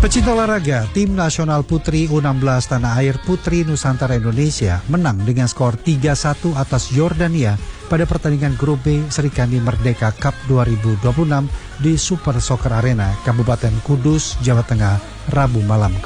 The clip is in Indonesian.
Pecinta olahraga, tim nasional putri U16 tanah air Putri Nusantara Indonesia menang dengan skor 3-1 atas Yordania pada pertandingan grup B Sri Kandi Merdeka Cup 2026 di Super Soccer Arena, Kabupaten Kudus, Jawa Tengah, Rabu malam.